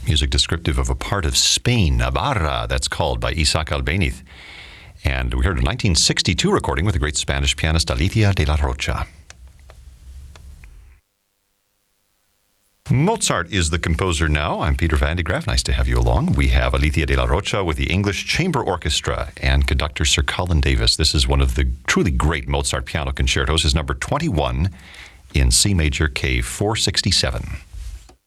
Music descriptive of a part of Spain, Navarra, that's called, by Isaac Albéniz. And we heard a 1962 recording with the great Spanish pianist Alicia de la Rocha. Mozart is the composer now. I'm Peter Van de Graaff. Nice to have you along. We have Alicia de la Rocha with the English Chamber Orchestra and conductor Sir Colin Davis. This is one of the truly great Mozart piano concertos. His number 21 in C major K 467.